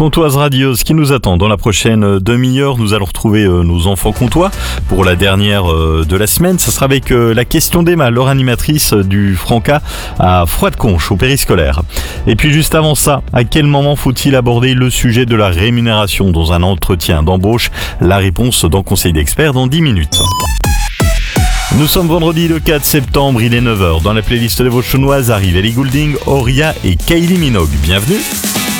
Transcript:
Comtoise Radio, ce qui nous attend dans la prochaine demi-heure, nous allons retrouver nos enfants comtois pour la dernière de la semaine. Ce sera avec la question d'Emma, leur animatrice du Franca à Froide-Conche au périscolaire. Et puis juste avant ça, à quel moment faut-il aborder le sujet de la rémunération dans un entretien d'embauche? La réponse dans Conseil d'experts dans 10 minutes. Nous sommes vendredi le 4 septembre, il est 9h. Dans la playlist des voix chinoises arrivent Ellie Goulding, Oria et Kylie Minogue. Bienvenue.